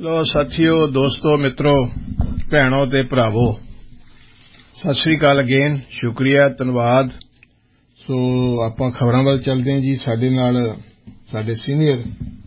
लो साथियों, दोस्तों, मित्रों, भैनों ते भरावो, सत श्री अकाल अगेन। शुक्रिया, धन्यवाद। सो आपां खबरां वल चलदे हां जी। साडे नाल साडे सीनियर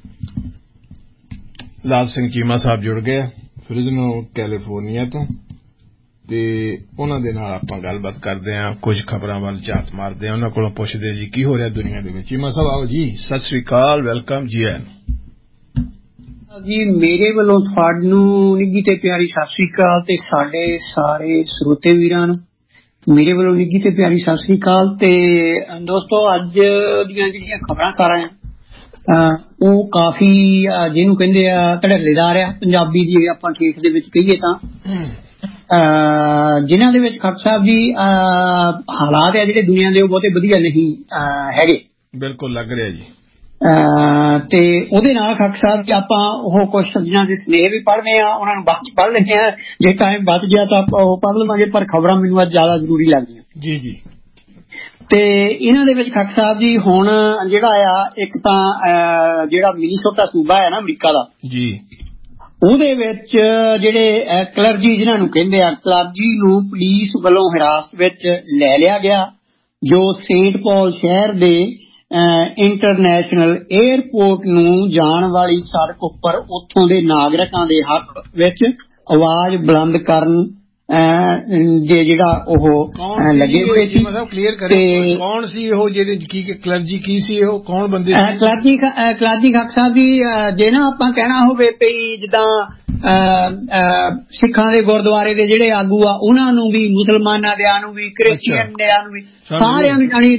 लाल सिंह चीमा साहब जुड़ गए फ्रिजनो कैलीफोर्निया तो, ते उन्हां दे नाल आपां गलबात करदे हां, कुछ खबरां वल झात मारदे हां, उन्हां कोलों पुछदे जी की हो रिहा दुनिया दे विच। चीमा साहब आओ जी, सत श्री अकाल, वेलकम जी। आए जी मेरे ਵੱਲੋਂ ਤੁਹਾਨੂੰ ਨਿੱਘੀ ਤੇ ਪਿਆਰੀ ਸਤਿ ਸ੍ਰੀ ਅਕਾਲ ਤੇ ਸਾਡੇ ਸਾਰੇ ਸਰੋਤੇ ਵੀਰਾਂ ਨੂੰ ਮੇਰੇ ਵੱਲੋਂ ਨਿੱਘੀ ਤੇ ਪਿਆਰੀ ਸਤਿ ਸ੍ਰੀ ਅਕਾਲ। ਤੇ ਦੋਸਤੋ, ਅੱਜ ਦੀਆਂ ਜਿਹੜੀਆਂ ਖਬਰਾਂ ਸਾਰੀਆਂ ਉਹ ਕਾਫੀ ਜਿਹਨੂੰ ਕਹਿੰਦੇ ਆ ਧੜੱਲੇਦਾਰ ਆ, ਪੰਜਾਬੀ ਦੀ ਆਪਾਂ ਠੇਠ ਦੇ ਵਿੱਚ ਕਹੀਏ ਤਾਂ, ਜਿਨ੍ਹਾਂ ਦੇ ਵਿੱਚ ਖੱਟ ਸਾਹਿਬ ਜੀ ਹਾਲਾਤ ਆ ਜਿਹੜੇ ਦੁਨੀਆ ਦੇ ਉਹ ਬਹੁਤੇ ਵਧੀਆ ਨਹੀਂ ਹੈਗੇ। ਬਿਲਕੁਲ ਲੱਗ ਰਿਹਾ ਜੀ। ਤੇ ਉਹਦੇ ਨਾਲ ਖੱਕ ਸਾਹਿਬ ਜੀ ਆਪਾਂ ਉਹ ਕੁਝ ਸੱਜਣਾਂ ਦੇ ਸਨੇਹ ਵੀ ਪੜ੍ਹਦੇ ਆ, ਉਹਨਾਂ ਨੂੰ ਬਾਅਦ ਚ ਪੜ੍ਹ ਲੈਂਦੇ ਆ, ਜੇ ਟਾਈਮ ਬਚ ਗਿਆ ਤਾਂ ਆਪਾਂ ਉਹ ਪੜ੍ਹ ਲਵਾਂਗੇ, ਪਰ ਖਬਰਾਂ ਮੈਨੂੰ ਅੱਜ ਜ਼ਿਆਦਾ ਜ਼ਰੂਰੀ ਲੱਗਦੀਆਂ ਜੀ ਜੀ। ਤੇ ਇਹਨਾਂ ਦੇ ਵਿੱਚ ਖੱਕ ਸਾਹਿਬ ਜੀ ਹੁਣ ਜਿਹੜਾ ਆ, ਇੱਕ ਤਾਂ ਜਿਹੜਾ ਮਿਨੀਸੋਟਾ ਸੂਬਾ ਹੈ ਨਾ ਅਮਰੀਕਾ ਦਾ ਜੀ, ਉਹਦੇ ਵਿੱਚ ਜਿਹੜੇ ਕਲਰਜੀ ਜਿਹਨਾਂ ਨੂੰ ਕਹਿੰਦੇ ਆ, ਕਲਰਜੀ ਨੂੰ ਪੁਲਿਸ ਵੱਲੋਂ ਹਿਰਾਸਤ ਵਿੱਚ ਲੈ ਲਿਆ ਗਿਆ, ਜੋ ਸੇਂਟ ਪੌਲ ਸ਼ਹਿਰ ਦੇ ਇੰਟਰਨੈਸ਼ਨਲ ਏਅਰਪੋਰਟ ਨੂੰ ਜਾਣ ਵਾਲੀ ਸੜਕ ਉੱਪਰ ਉੱਥੋਂ ਦੇ ਨਾਗਰਿਕਾਂ ਦੇ ਹੱਕ ਵਿੱਚ ਆਵਾਜ਼ ਬੁਲੰਦ ਕਰਨ ਦੇ ਜਿਹੜਾ ਉਹ ਲੱਗੇ ਹੋਏ ਸੀ। ਕੌਣ ਸੀ ਉਹ ਜਿਹੜੇ ਕਲਰਜੀ ਕੀ ਸੀ, ਉਹ ਕੌਣ ਬੰਦੇ? ਕਲਰਜੀ ਖੱਕ ਸਾਹਿਬ ਜੀ, ਜੇ ਨਾ ਆਪਾਂ ਕਹਿਣਾ ਹੋਵੇ ਵੀ ਜਿੱਦਾਂ ਸਿੱਖਾਂ ਦੇ ਗੁਰਦੁਆਰੇ ਦੇ ਜਿਹੜੇ ਆਗੂ ਆ ਉਹਨਾਂ ਨੂੰ ਵੀ, ਮੁਸਲਮਾਨਾਂ ਦਿਆਂ ਨੂੰ ਵੀ, ਕ੍ਰਿਸਚੀਅਨ ਦਿਆਂ ਨੂੰ ਵੀ, ਸਾਰਿਆਂ ਨੂੰ ਜਾਣੀ